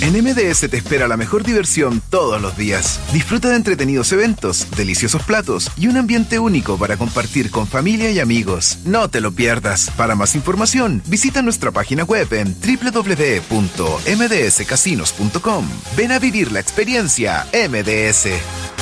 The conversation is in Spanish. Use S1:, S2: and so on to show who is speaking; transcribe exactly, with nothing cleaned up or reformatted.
S1: En M D S te espera la mejor diversión todos los días. Disfruta de entretenidos eventos, deliciosos platos y un ambiente único para compartir con familia y amigos. No te lo pierdas. Para más información, visita nuestra página web en doble u doble u doble u punto m d s casinos punto com. Ven a vivir la experiencia M D S.